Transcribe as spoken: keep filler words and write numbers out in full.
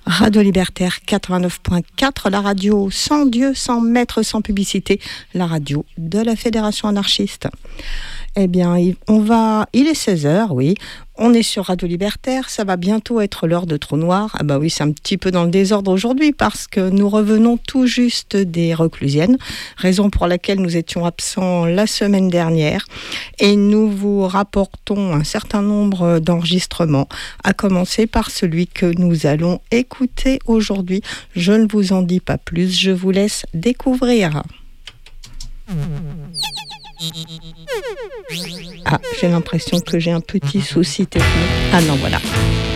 Radio Libertaire quatre-vingt-neuf point quatre, la radio sans Dieu, sans maître, sans publicité, la radio de la Fédération anarchiste. Eh bien, on va, il est seize heures, oui. On est sur Radio Libertaire, ça va bientôt être l'heure de Trou Noir. Ah bah oui, c'est un petit peu dans le désordre aujourd'hui parce que nous revenons tout juste des Reclusiennes, raison pour laquelle nous étions absents la semaine dernière. Et nous vous rapportons un certain nombre d'enregistrements, à commencer par celui que nous allons écouter aujourd'hui. Je ne vous en dis pas plus, je vous laisse découvrir. Ah, j'ai l'impression que j'ai un petit souci technique. Ah non, voilà.